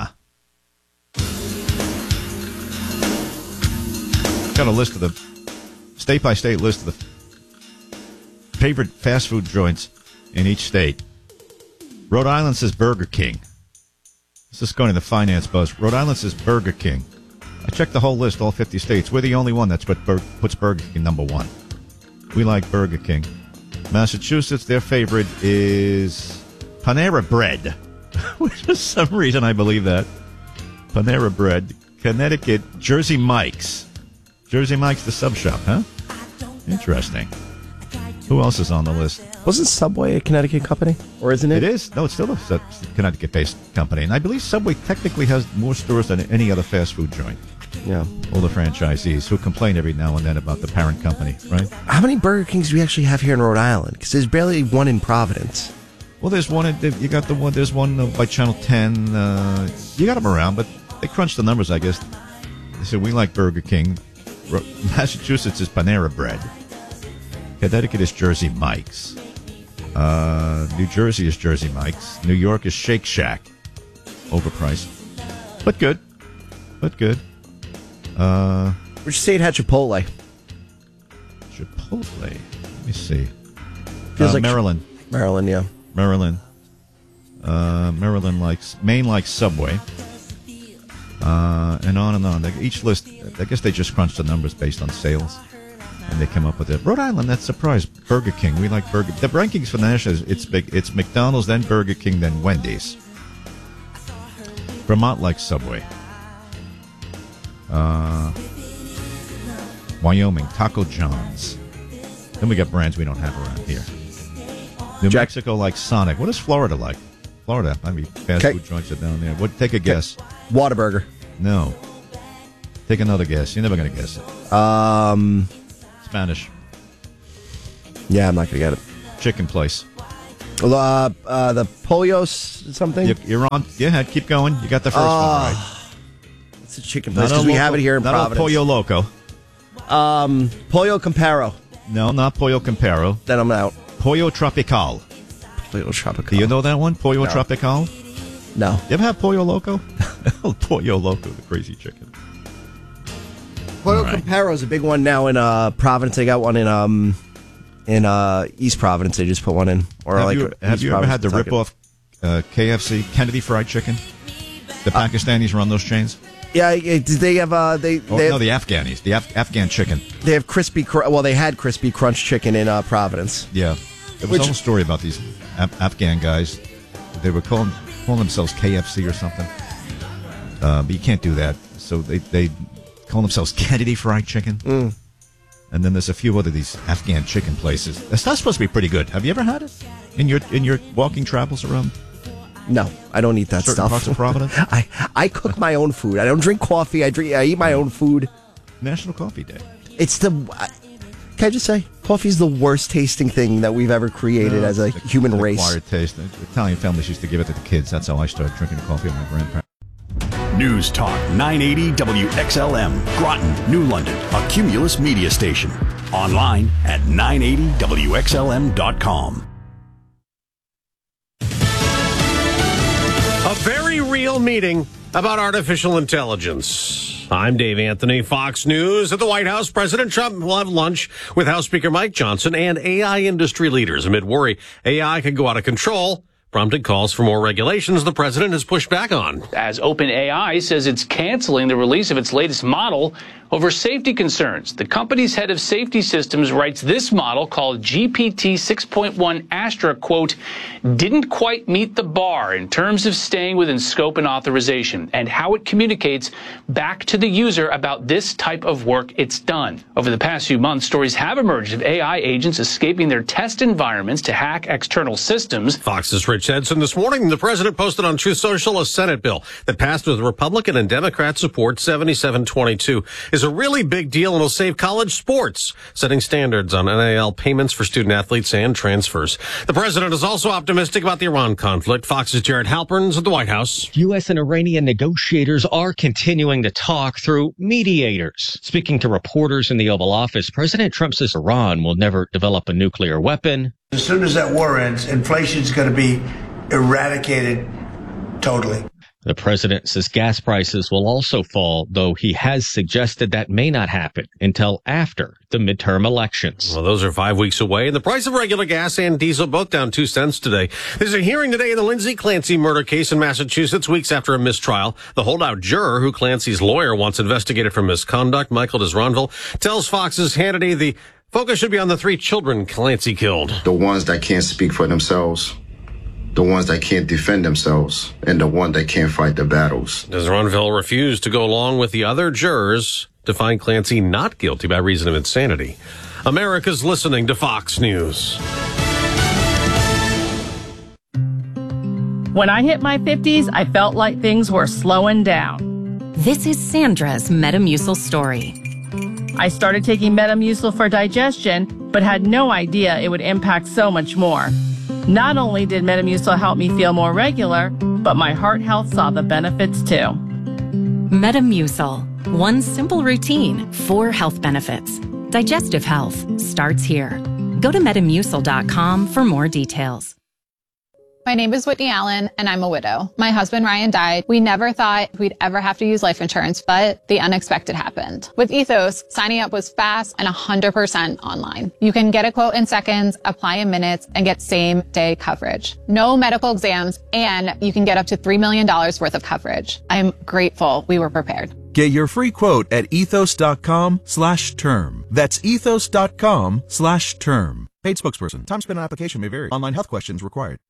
Got a list of the, state-by-state list of the favorite fast food joints in each state. Rhode Island says Burger King. This is going to the finance buzz. Rhode Island says Burger King. I checked the whole list, all fifty states. We're the only one that's put Bur- puts Burger King number one. We like Burger King. Massachusetts, their favorite is Panera Bread. Which for some reason I believe that. Panera Bread. Connecticut, Jersey Mike's. Jersey Mike's the sub shop, huh? Interesting. Who else is on the list? Wasn't Subway a Connecticut company? Or isn't it? It is. No, it's still a Connecticut-based company. And I believe Subway technically has more stores than any other fast food joint. Yeah. All the franchisees who complain every now and then about the parent company, right? How many Burger Kings do we actually have here in Rhode Island? Because there's barely one in Providence. Well, there's one. You got the one. There's one by Channel ten. Uh, you got them around, but they crunched the numbers, I guess. They said we like Burger King. Massachusetts is Panera Bread. Connecticut is Jersey Mike's. Uh, New Jersey is Jersey Mike's. New York is Shake Shack. Overpriced, but good. But good. Uh, Which state had Chipotle? Chipotle. Let me see. Feels uh, like Maryland. Maryland, yeah. Maryland. Uh, Maryland likes Maine likes Subway. Uh, and on and on. Each list I guess they just crunch the numbers based on sales, and they come up with it. Rhode Island, that's surprise. Burger King, we like Burger. The rankings for the national is it's big. It's McDonald's, then Burger King, then Wendy's. Vermont likes Subway. Uh, Wyoming, Taco John's. Then we got brands we don't have around here. New Jack- Mexico likes Sonic. What is Florida like? Florida, I mean, fast K- food joints are down there. What? Take a guess. Whataburger. No. Take another guess. You're never going to guess it. Um, Spanish. Yeah, I'm not going to get it. Chicken place. Uh, uh, the Pollos something? You, you're on. Go ahead. Keep going. You got the first uh, one right. It's a chicken place because we have it here in not Providence. Not Pollo Loco. Um, Pollo Comparo. No, not Pollo Comparo. Then I'm out. Pollo Tropical. Pollo Tropical. Do you know that one? Pollo No. Tropical? No. You ever have Pollo Loco? Pollo Loco, the crazy chicken. Pollo right. Comparo is a big one now in uh, Providence. They got one in um in uh, East Providence. They just put one in. Or have like you, have you ever had the rip-off uh, K F C, Kennedy Fried Chicken? The uh, Pakistanis run those chains? Yeah, did they have... Uh, they, oh, they have, no, the Afghanis. The Af- Afghan chicken. They have crispy... Well, they had crispy crunch chicken in uh, Providence. Yeah. There was a whole story about these Af- Afghan guys. They were calling, calling themselves K F C or something. Uh, but you can't do that. So they, they call themselves Kennedy Fried Chicken. Mm. And then there's a few other these Afghan chicken places. That's not supposed to be pretty good. Have you ever had it in your in your walking travels around? No, I don't eat that certain stuff. Parts of Providence? I I cook my own food. I don't drink coffee. I drink. I eat my own food. National Coffee Day. It's the. I, can I just say, coffee is the worst tasting thing that we've ever created no, as a the, human the race. Acquired taste. The Italian families used to give it to the kids. That's how I started drinking coffee with my grandparents. News Talk nine eighty W X L M, Groton, New London, a Cumulus media station. Online at nine eighty W X L M dot com. A very real meeting about artificial intelligence. I'm Dave Anthony, Fox News. At the White House, President Trump will have lunch with House Speaker Mike Johnson and A I industry leaders. Amid worry A I could go out of control, prompted calls for more regulations the president has pushed back on. As OpenAI says it's canceling the release of its latest model over safety concerns. The company's head of safety systems writes this model, called G P T six point one Astra, quote, didn't quite meet the bar in terms of staying within scope and authorization and how it communicates back to the user about this type of work it's done. Over the past few months, stories have emerged of A I agents escaping their test environments to hack external systems. Fox's Rich Edson this morning. The president posted on Truth Social a Senate bill that passed with Republican and Democrat support, seventy-seven twenty-two. Is a really big deal and will save college sports, setting standards on N I L payments for student athletes and transfers. The president is also optimistic about the Iran conflict. Fox's Jared Halpern's at the White House. U S and Iranian negotiators are continuing to talk through mediators. Speaking to reporters in the Oval Office, President Trump says Iran will never develop a nuclear weapon. As soon as that war ends, inflation is going to be eradicated totally. The president says gas prices will also fall, though he has suggested that may not happen until after the midterm elections. Well, those are five weeks away, and the price of regular gas and diesel both down two cents today. There's a hearing today in the Lindsay Clancy murder case in Massachusetts, weeks after a mistrial. The holdout juror, who Clancy's lawyer wants investigated for misconduct, Michael Desronville, tells Fox's Hannity the focus should be on the three children Clancy killed. The ones that can't speak for themselves, the ones that can't defend themselves, and the one that can't fight the battles. Desronville refused to go along with the other jurors to find Clancy not guilty by reason of insanity. America's listening to Fox News. When I hit my fifties, I felt like things were slowing down. This is Sandra's Metamucil story. I started taking Metamucil for digestion, but had no idea it would impact so much more. Not only did Metamucil help me feel more regular, but my heart health saw the benefits too. Metamucil. One simple routine, four health benefits. Digestive health starts here. Go to metamucil dot com for more details. My name is Whitney Allen, and I'm a widow. My husband, Ryan, died. We never thought we'd ever have to use life insurance, but the unexpected happened. With Ethos, signing up was fast and one hundred percent online. You can get a quote in seconds, apply in minutes, and get same-day coverage. No medical exams, and you can get up to three million dollars worth of coverage. I'm grateful we were prepared. Get your free quote at ethos.com slash term. That's ethos.com slash term. Paid spokesperson. Time spent on application may vary. Online health questions required.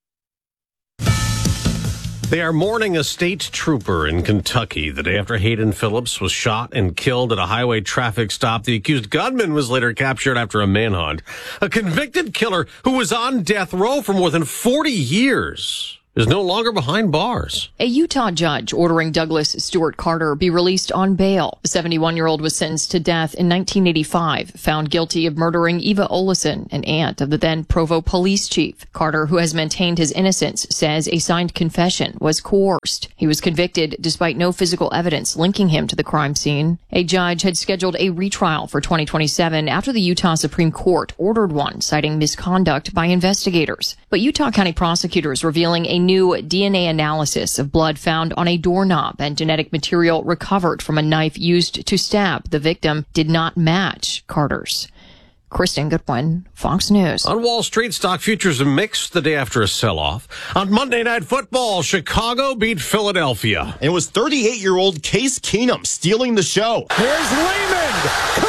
They are mourning a state trooper in Kentucky the day after Hayden Phillips was shot and killed at a highway traffic stop. The accused gunman was later captured after a manhunt. A convicted killer who was on death row for more than forty years is no longer behind bars. A Utah judge ordering Douglas Stewart Carter be released on bail. The seventy-one-year-old was sentenced to death in nineteen eighty-five, found guilty of murdering Eva Olesen, an aunt of the then Provo police chief. Carter, who has maintained his innocence, says a signed confession was coerced. He was convicted despite no physical evidence linking him to the crime scene. A judge had scheduled a retrial for twenty twenty-seven after the Utah Supreme Court ordered one, citing misconduct by investigators. But Utah County prosecutors revealing a new D N A analysis of blood found on a doorknob and genetic material recovered from a knife used to stab the victim did not match Carter's. Kristen Goodwin, Fox News. On Wall Street, stock futures are mixed the day after a sell-off. On Monday Night Football, Chicago beat Philadelphia. It was thirty-eight-year-old Case Keenum stealing the show. Here's Raymond.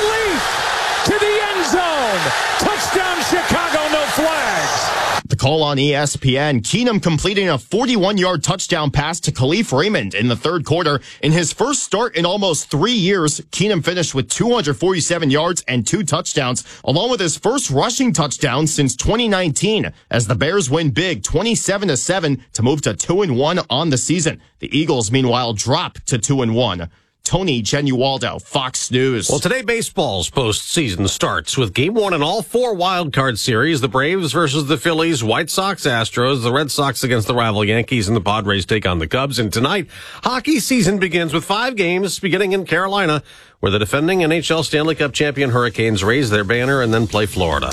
Khalif to the end zone. Touchdown Chicago, no flags. The call on E S P N, Keenum completing a forty-one-yard touchdown pass to Khalif Raymond in the third quarter. In his first start in almost three years, Keenum finished with two hundred forty-seven yards and two touchdowns, along with his first rushing touchdown since twenty nineteen, as the Bears win big twenty-seven to seven to move to two and one on the season. The Eagles, meanwhile, drop to two and one. Tony Genualdo, Fox News. Well, today baseball's postseason starts with game one in all four wild card series. The Braves versus the Phillies, White Sox, Astros, the Red Sox against the rival Yankees, and the Padres take on the Cubs. And tonight, hockey season begins with five games beginning in Carolina, where the defending N H L Stanley Cup champion Hurricanes raise their banner and then play Florida.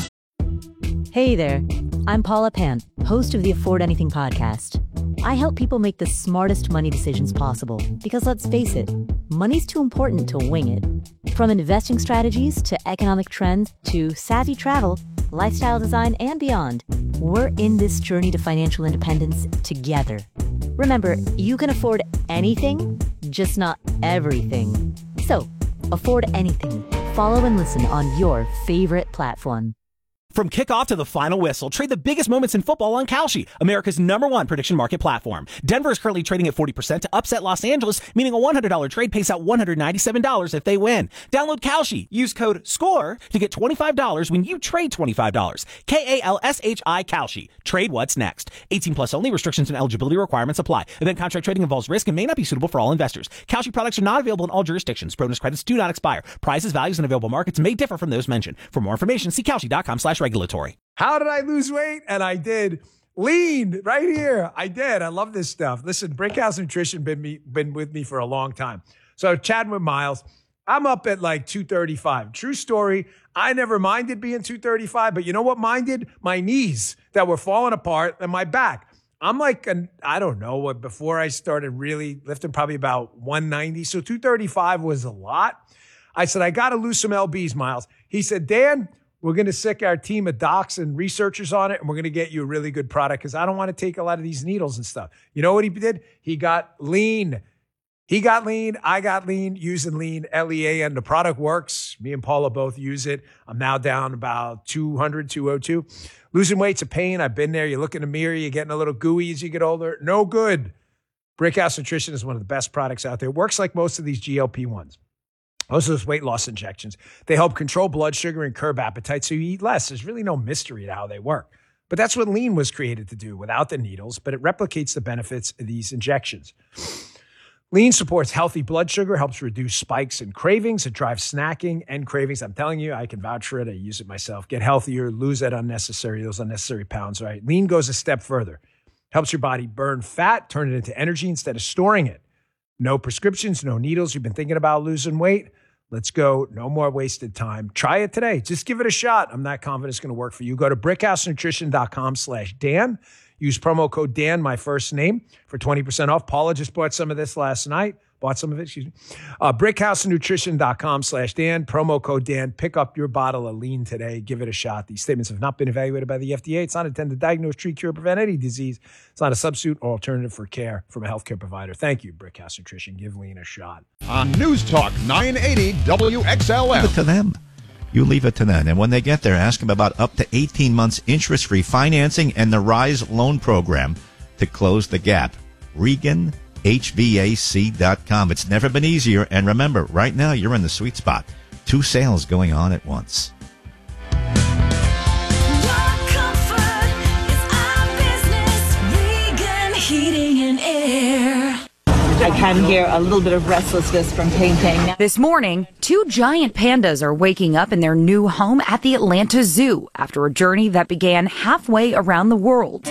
Hey there, I'm Paula Pant, host of the Afford Anything podcast. I help people make the smartest money decisions possible because, let's face it, money's too important to wing it. From investing strategies to economic trends to savvy travel, lifestyle design, and beyond, we're in this journey to financial independence together. Remember, you can afford anything, just not everything. So, afford anything. Follow and listen on your favorite platform. From kickoff to the final whistle, trade the biggest moments in football on Kalshi, America's number one prediction market platform. Denver is currently trading at forty percent to upset Los Angeles, meaning a one hundred dollars trade pays out one hundred ninety-seven dollars if they win. Download Kalshi. Use code SCORE to get twenty-five dollars when you trade twenty-five dollars. K A L S H I Kalshi. Trade what's next. eighteen plus only. Restrictions and eligibility requirements apply. Event contract trading involves risk and may not be suitable for all investors. Kalshi products are not available in all jurisdictions. Bonus credits do not expire. Prices, values, and available markets may differ from those mentioned. For more information, see Kalshi.com slash regulatory. How did I lose weight? And I did. Lean right here. I did. I love this stuff. Listen, Brickhouse Nutrition been me been with me for a long time. So chatting with Miles, I'm up at like two thirty-five. True story. I never minded being two thirty-five, but you know what minded? My knees that were falling apart and my back. I'm like, an, I don't know what, before I started really lifting, probably about one ninety. So two thirty-five was a lot. I said, I got to lose some L Bs, Miles. He said, Dan, we're going to sick our team of docs and researchers on it, and we're going to get you a really good product because I don't want to take a lot of these needles and stuff. You know what he did? He got lean. He got lean. I got lean using lean, L E A N. The product works. Me and Paula both use it. I'm now down about two hundred, two oh two. Losing weight's a pain. I've been there. You look in the mirror, you're getting a little gooey as you get older. No good. Brickhouse Nutrition is one of the best products out there. It works like most of these G L P ones. Most of those weight loss injections. They help control blood sugar and curb appetite so you eat less. There's really no mystery to how they work. But that's what lean was created to do without the needles, but it replicates the benefits of these injections. Lean supports healthy blood sugar, helps reduce spikes and cravings. It drives snacking and cravings. I'm telling you, I can vouch for it. I use it myself. Get healthier, lose that unnecessary, those unnecessary pounds, right? Lean goes a step further. Helps your body burn fat, turn it into energy instead of storing it. No prescriptions, no needles. You've been thinking about losing weight? Let's go. No more wasted time. Try it today. Just give it a shot. I'm not confident it's going to work for you. Go to brickhousenutrition.com slash Dan. Use promo code Dan, my first name, for twenty percent off. Paula just bought some of this last night. Bought some of it, excuse me. Uh, brickhousenutrition.com slash Dan, promo code Dan. Pick up your bottle of lean today. Give it a shot. These statements have not been evaluated by the F D A. It's not intended to diagnose, treat, cure, prevent any disease. It's not a substitute or alternative for care from a healthcare provider. Thank you, Brickhouse Nutrition. Give lean a shot. On News Talk nine eighty W X L M. Leave it to them. You leave it to them. And when they get there, ask them about up to eighteen months interest-free financing and the RISE loan program to close the gap. Regan H V A C dot com. It's never been easier. And remember, right now, you're in the sweet spot. Two sales going on at once. Heating and Air. I can hear a little bit of restlessness from Ping Ping. This morning, two giant pandas are waking up in their new home at the Atlanta Zoo after a journey that began halfway around the world.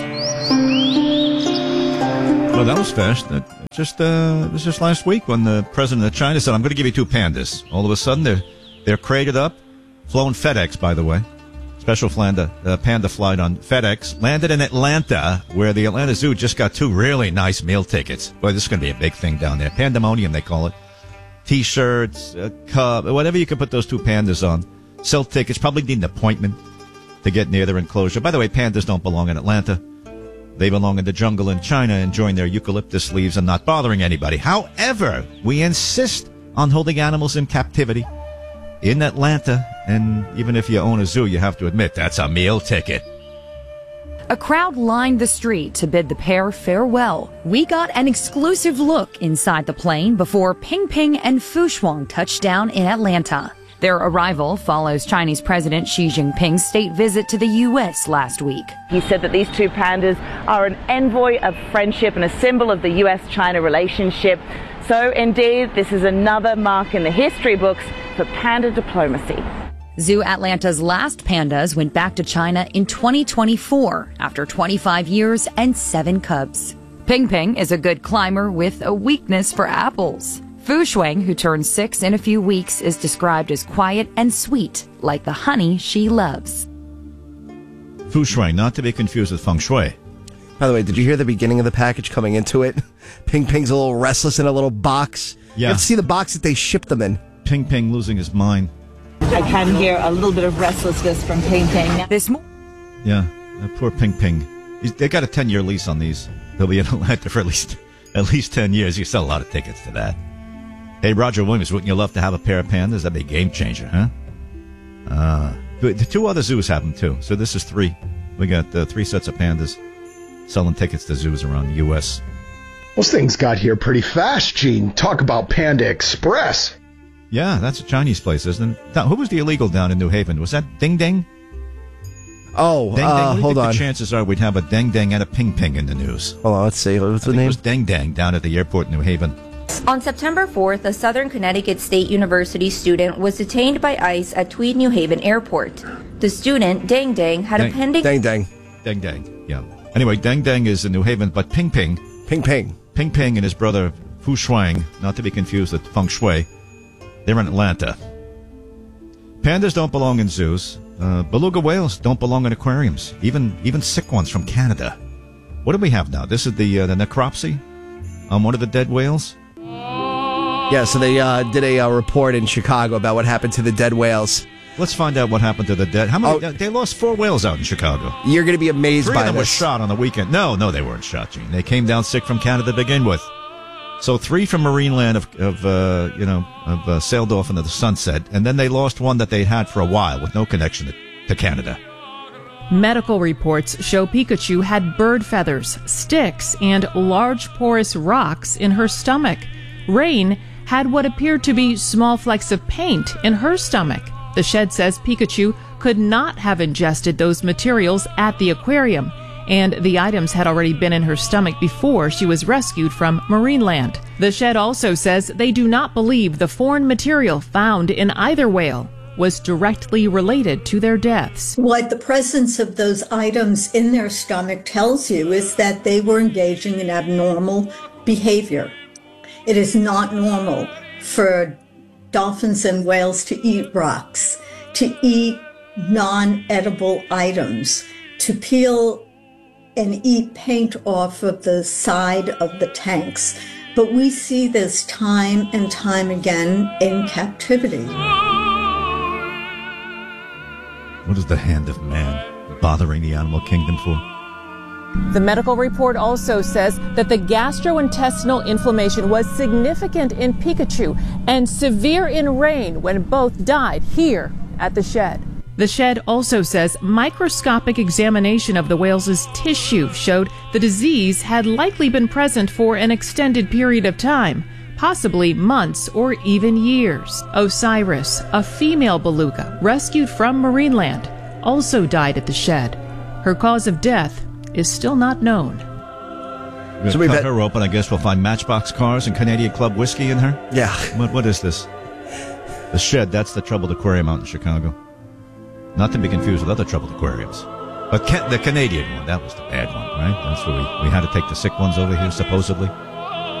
Well, that was fast. That just uh, it was just last week when the president of China said, "I'm going to give you two pandas." All of a sudden, they're they're crated up, flown FedEx, by the way. Special panda, uh, panda flight on FedEx, landed in Atlanta, where the Atlanta Zoo just got two really nice meal tickets. Boy, this is going to be a big thing down there. Pandemonium, they call it. T-shirts, a cup, whatever you can put those two pandas on. Sell tickets, probably need an appointment to get near their enclosure. By the way, pandas don't belong in Atlanta. They belong in the jungle in China, enjoying their eucalyptus leaves and not bothering anybody. However, we insist on holding animals in captivity in Atlanta, and even if you own a zoo, you have to admit that's a meal ticket. A crowd lined the street to bid the pair farewell. We got an exclusive look inside the plane before Ping Ping and Fu Shuang touched down in Atlanta. Their arrival follows Chinese President Xi Jinping's state visit to the U S last week. He said that these two pandas are an envoy of friendship and a symbol of the U S China relationship. So indeed, this is another mark in the history books for panda diplomacy. Zoo Atlanta's last pandas went back to China in twenty twenty-four after twenty-five years and seven cubs. Ping Ping is a good climber with a weakness for apples. Fu Shuang, who turns six in a few weeks, is described as quiet and sweet, like the honey she loves. Fu Shuang, not to be confused with feng shui. By the way, did you hear the beginning of the package coming into it? Ping Ping's a little restless in a little box. Yeah. You have to see the box that they shipped them in. Ping Ping losing his mind. I can hear a little bit of restlessness from Ping Ping. This mo- Yeah, uh, poor Ping Ping. He's, they got a ten-year lease on these. They'll be in Atlanta for at least at least ten years. You sell a lot of tickets to that. Hey, Roger Williams, wouldn't you love to have a pair of pandas? That'd be a game changer, huh? Uh, the two other zoos have them, too. So this is three. We got uh, three sets of pandas selling tickets to zoos around the U S Those things got here pretty fast, Gene. Talk about Panda Express. Yeah, that's a Chinese place, isn't it? Now, who was the illegal down in New Haven? Was that Ding Ding? Oh, Ding Ding. uh, What do you hold think on. the chances are we'd have a Ding Ding and a Ping Ping in the news? Hold on, let's see. What's I the think name? It was Ding Dang down at the airport in New Haven. On September fourth, a Southern Connecticut State University student was detained by ICE at Tweed New Haven Airport. The student, Dang Dang, had Dang- a pending... Dang Dang. Dang Dang, yeah. Anyway, Dang Dang is in New Haven, but Ping Ping... Ping Ping. Ping Ping and his brother Fu Shuang, not to be confused with Feng Shui, they're in Atlanta. Pandas don't belong in zoos. Uh, beluga whales don't belong in aquariums, even even sick ones from Canada. What do we have now? This is the uh, the necropsy on one of the dead whales? Yeah, so they uh, did a uh, report in Chicago about what happened to the dead whales. Let's find out what happened to the dead. How many? Oh. They lost four whales out in Chicago. You're going to be amazed Three by of them were this. shot on the weekend. No, no, they weren't shot, Gene. They came down sick from Canada to begin with. So three from Marineland of, of uh, you know, of uh, sailed off into the sunset, and then they lost one that they'd had for a while with no connection to, to Canada. Medical reports show Pikachu had bird feathers, sticks, and large porous rocks in her stomach. Rain had what appeared to be small flecks of paint in her stomach. The shed says Pikachu could not have ingested those materials at the aquarium, and the items had already been in her stomach before she was rescued from Marineland. The shed also says they do not believe the foreign material found in either whale was directly related to their deaths. What the presence of those items in their stomach tells you is that they were engaging in abnormal behavior. It is not normal for dolphins and whales to eat rocks, to eat non-edible items, to peel and eat paint off of the side of the tanks. But we see this time and time again in captivity. What is the hand of man bothering the animal kingdom for? The medical report also says that the gastrointestinal inflammation was significant in Pikachu and severe in Rain when both died here at the shed. The shed also says microscopic examination of the whales' tissue showed the disease had likely been present for an extended period of time, possibly months or even years. Osiris, a female beluga rescued from Marineland, also died at the shed. Her cause of death is still not known. We're So going we to cut bet- her open. I guess we'll find Matchbox cars and Canadian Club whiskey in her? Yeah. What, what is this? The shed, that's the troubled aquarium out in Chicago. Not to be confused with other troubled aquariums. But ca- the Canadian one, that was the bad one, right? That's where we, we had to take the sick ones over here, supposedly.